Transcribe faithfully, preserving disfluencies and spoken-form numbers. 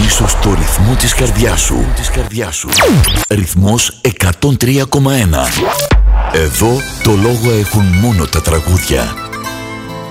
πίσω στο ρυθμό της καρδιάς σου. Της καρδιάς σου. Ρυθμός εκατόν τρία κόμμα ένα. Εδώ το λόγο έχουν μόνο τα τραγούδια.